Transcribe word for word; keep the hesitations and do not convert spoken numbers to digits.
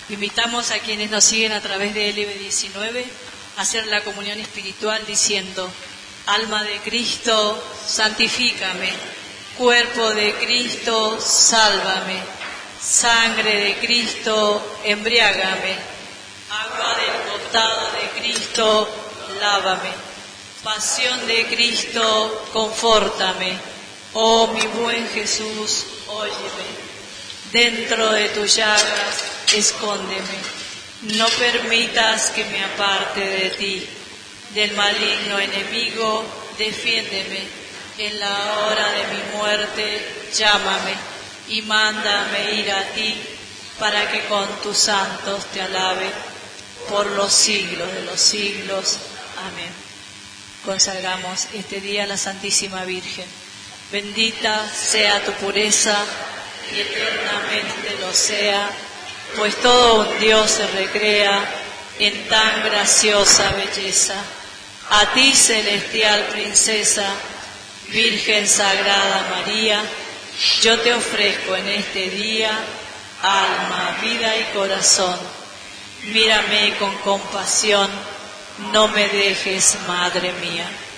Invitamos a quienes nos siguen a través de L B diecinueve a hacer la comunión espiritual diciendo: alma de Cristo, santifícame; cuerpo de Cristo, sálvame; sangre de Cristo, embriágame; agua del costado de Cristo, lávame; pasión de Cristo, confórtame. Oh mi buen Jesús, óyeme. Dentro de tus llagas, escóndeme. No permitas que me aparte de ti. Del maligno enemigo, defiéndeme. En la hora de mi muerte, llámame y mándame ir a ti, para que con tus santos te alabe por los siglos de los siglos. Amén. Consagramos este día a la Santísima Virgen. Bendita sea tu pureza y eternamente lo sea, pues todo un Dios se recrea en tan graciosa belleza. A ti, celestial princesa, Virgen Sagrada María, yo te ofrezco en este día alma, vida y corazón. Mírame con compasión, no me dejes, Madre mía.